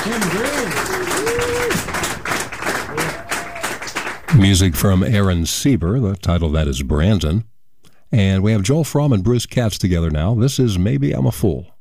Tim Green. Music from Aaron Sieber. The title of that is Brandon. And we have Joel Fromm and Bruce Katz together now. This is Maybe I'm a Fool.